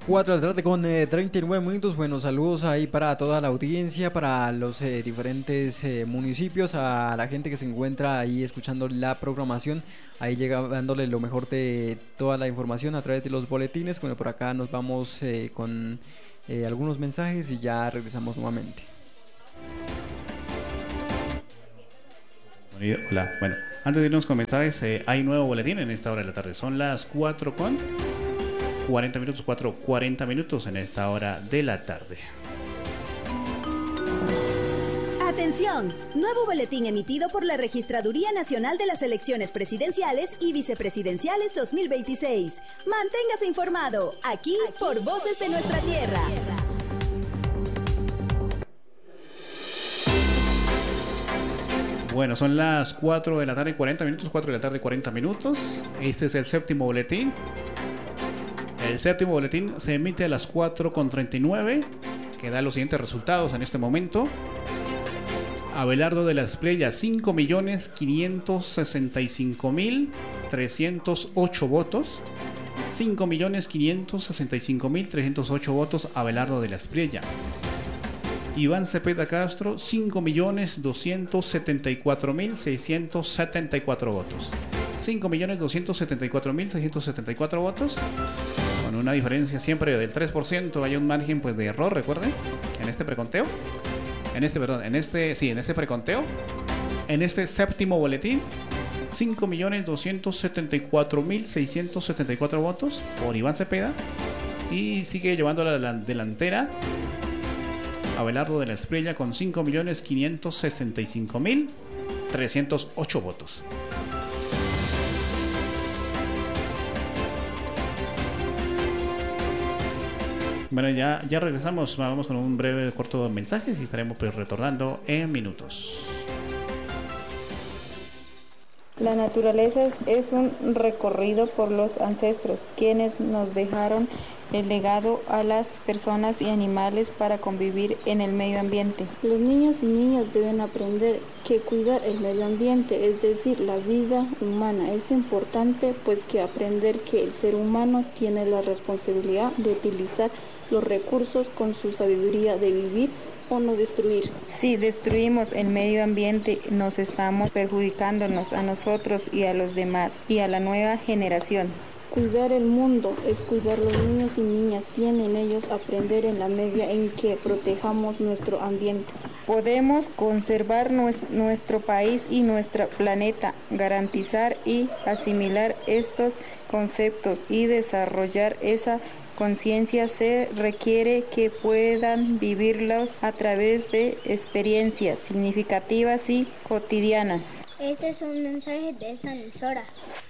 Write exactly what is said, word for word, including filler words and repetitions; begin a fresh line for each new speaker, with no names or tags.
cuatro de la tarde con eh, treinta y nueve minutos. Bueno, saludos ahí para toda la audiencia, para los eh, diferentes eh, municipios, a la gente que se encuentra ahí escuchando la programación, ahí llega dándole lo mejor de toda la información a través de los boletines. Bueno, por acá nos vamos eh, con eh, algunos mensajes y ya regresamos nuevamente.
Hola, bueno, antes de irnos con mensajes, eh, hay nuevo boletín en esta hora de la tarde. Son las cuatro con cuarenta minutos, cuatro cuarenta minutos en esta hora de la tarde.
Atención, nuevo boletín emitido por la Registraduría Nacional de las Elecciones Presidenciales y Vicepresidenciales dos mil veintiséis. Manténgase informado, aquí, aquí por Voces de Nuestra Tierra.
Bueno, son las cuatro de la tarde, cuarenta minutos, cuatro de la tarde, cuarenta minutos. Este es el séptimo boletín. El séptimo boletín se emite a las cuatro con treinta y nueve, que da los siguientes resultados en este momento. Abelardo de la Espriella, cinco millones quinientos sesenta y cinco mil trescientos ocho votos. cinco millones quinientos sesenta y cinco mil trescientos ocho votos, Abelardo de la Espriella. Iván Cepeda Castro, cinco millones doscientos setenta y cuatro mil seiscientos setenta y cuatro votos. cinco millones doscientos setenta y cuatro mil seiscientos setenta y cuatro votos. Con una diferencia siempre del tres por ciento, hay un margen pues de error, recuerden, en este preconteo. En este, perdón, en este, sí, en este preconteo. En este séptimo boletín, cinco millones doscientos setenta y cuatro mil seiscientos setenta y cuatro votos por Iván Cepeda. Y sigue llevando la, la delantera Abelardo de la Espriella con cinco millones quinientos sesenta y cinco mil trescientos ocho votos. Bueno, ya, ya regresamos, vamos con un breve corto de mensajes y estaremos pues retornando en minutos.
La naturaleza es, es un recorrido por los ancestros, quienes nos dejaron el legado a las personas y animales para convivir en el medio ambiente.
Los niños y niñas deben aprender que cuidar el medio ambiente, es decir, la vida humana, es importante, pues que aprender que el ser humano tiene la responsabilidad de utilizar los recursos con su sabiduría de vivir o no destruir.
Si destruimos el medio ambiente, nos estamos perjudicándonos a nosotros y a los demás y a la nueva generación.
Cuidar el mundo es cuidar los niños y niñas. Tienen ellos aprender en la medida en que protejamos nuestro ambiente.
Podemos conservar nuestro país y nuestro planeta, garantizar y asimilar estos conceptos y desarrollar esa conciencia. Se requiere que puedan vivirlos a través de experiencias significativas y cotidianas.
Este es un mensaje de esa emisora.